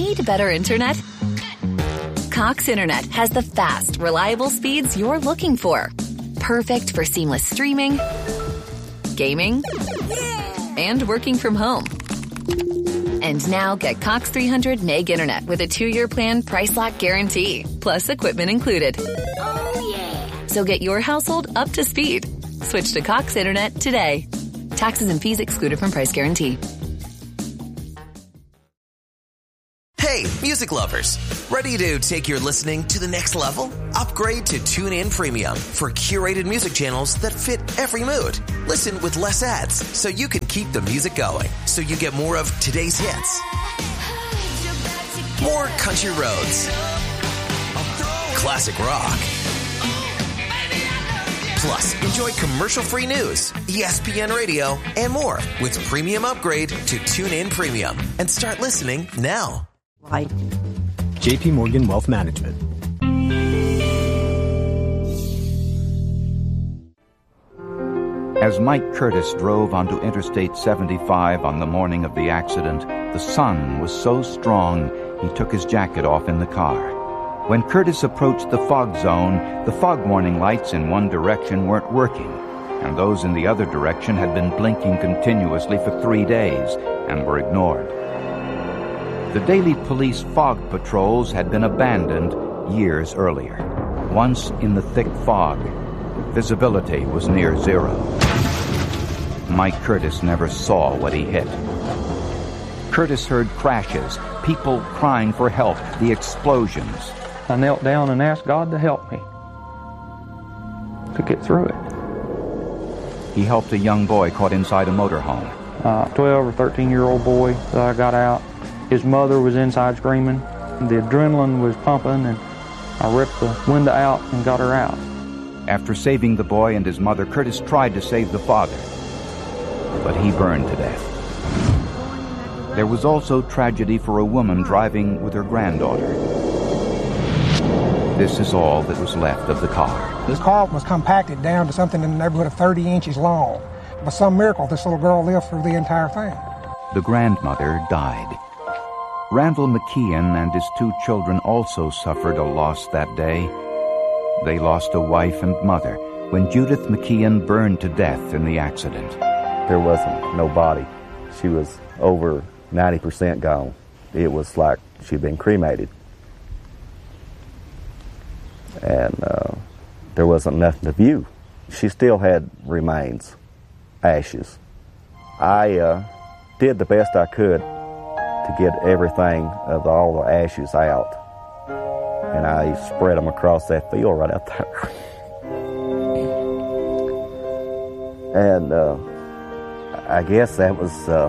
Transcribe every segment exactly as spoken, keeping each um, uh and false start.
Need better internet? Cox Internet has the fast, reliable speeds you're looking for. Perfect for seamless streaming, gaming, and working from home. And now get Cox three hundred meg internet with a two-year plan price lock guarantee, plus equipment included. Oh, yeah. So get your household up to speed. Switch to Cox Internet today. Taxes and fees excluded from price guarantee. Hey, music lovers. Ready to take your listening to the next level? Upgrade to TuneIn Premium for curated music channels that fit every mood. Listen with less ads so you can keep the music going. So you get more of today's hits. More country roads. Classic rock. Plus, enjoy commercial-free news, E S P N Radio, and more with Premium Upgrade to TuneIn Premium. And start listening now. Right. J P Morgan Wealth Management. As Mike Curtis drove onto Interstate seventy-five on the morning of the accident, the sun was so strong he took his jacket off in the car. When Curtis approached the fog zone, the fog warning lights in one direction weren't working, and those in the other direction had been blinking continuously for three days and were ignored. The daily police fog patrols had been abandoned years earlier. Once in the thick fog, visibility was near zero. Mike Curtis never saw what he hit. Curtis heard crashes, people crying for help, the explosions. I knelt down and asked God to help me to get through it. He helped a young boy caught inside a motorhome. Uh, twelve or thirteen-year-old boy that I got out. His mother was inside screaming. The adrenaline was pumping, and I ripped the window out and got her out. After saving the boy and his mother, Curtis tried to save the father, but he burned to death. There was also tragedy for a woman driving with her granddaughter. This is all that was left of the car. This car was compacted down to something in the neighborhood of thirty inches long. By some miracle, this little girl lived through the entire thing. The grandmother died. Randall McKeon and his two children also suffered a loss that day. They lost a wife and mother when Judith McKeon burned to death in the accident. There wasn't no body. She was over ninety percent gone. It was like she'd been cremated. And uh, there wasn't nothing to view. She still had remains, ashes. I uh, did the best I could to get everything of all the ashes out. And I spread them across that field right out there. And uh, I guess that was uh,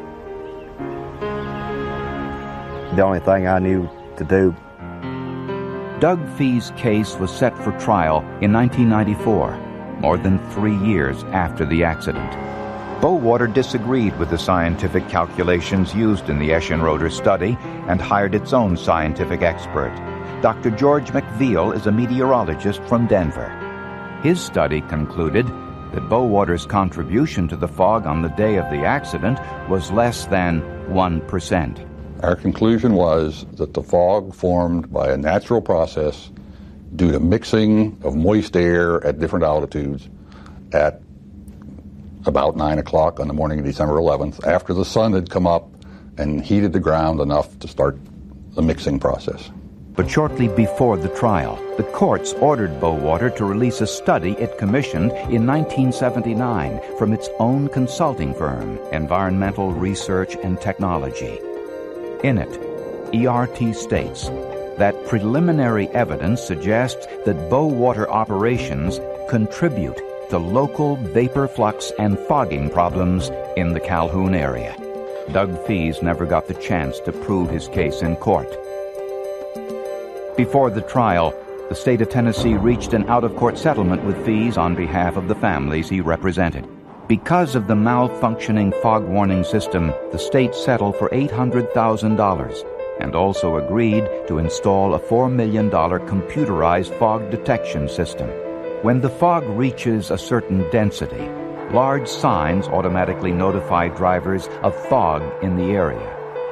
the only thing I knew to do. Doug Fee's case was set for trial in nineteen ninety-four, more than three years after the accident. Bowater disagreed with the scientific calculations used in the Eschenroder study and hired its own scientific expert. Doctor George McVeal is a meteorologist from Denver. His study concluded that Bowater's contribution to the fog on the day of the accident was less than one percent. Our conclusion was that the fog formed by a natural process due to mixing of moist air at different altitudes at about nine o'clock on the morning of December eleventh, after the sun had come up and heated the ground enough to start the mixing process. But shortly before the trial, the courts ordered Bowater to release a study it commissioned in nineteen seventy-nine from its own consulting firm, Environmental Research and Technology. In it, E R T states that preliminary evidence suggests that Bowater operations contribute to local vapor flux and fogging problems in the Calhoun area. Doug Fees never got the chance to prove his case in court. Before the trial, the state of Tennessee reached an out-of-court settlement with Fees on behalf of the families he represented. Because of the malfunctioning fog warning system, the state settled for eight hundred thousand dollars and also agreed to install a four million dollars computerized fog detection system. When the fog reaches a certain density, large signs automatically notify drivers of fog in the area,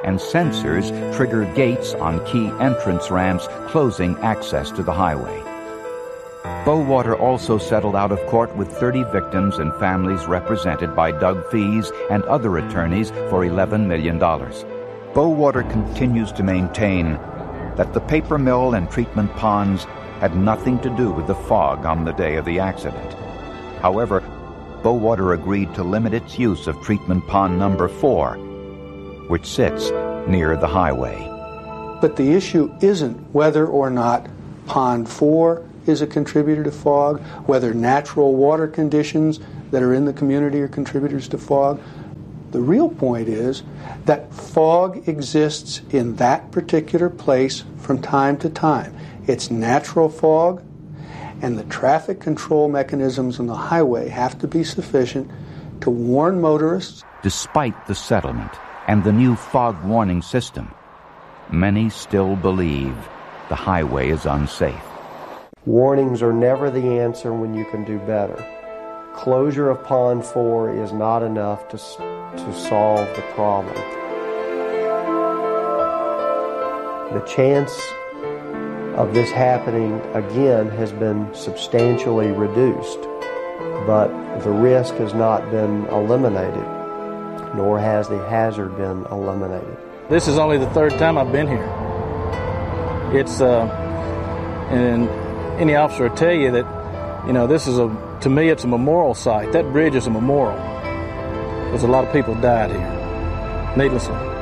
and sensors trigger gates on key entrance ramps closing access to the highway. Bowater also settled out of court with thirty victims and families represented by Doug Fees and other attorneys for eleven million dollars. Bowater continues to maintain that the paper mill and treatment ponds had nothing to do with the fog on the day of the accident. However, Bowater agreed to limit its use of treatment pond number four, which sits near the highway. But the issue isn't whether or not pond four is a contributor to fog, whether natural water conditions that are in the community are contributors to fog. The real point is that fog exists in that particular place from time to time. It's natural fog, and the traffic control mechanisms on the highway have to be sufficient to warn motorists. Despite the settlement and the new fog warning system, many still believe the highway is unsafe. Warnings are never the answer when you can do better. Closure of Pond four is not enough to, to solve the problem. The chance of this happening again has been substantially reduced, but the risk has not been eliminated, nor has the hazard been eliminated. This is only the third time I've been here. It's, uh, and any officer will tell you that, you know, this is a, to me, it's a memorial site. That bridge is a memorial because a lot of people died here, needlessly.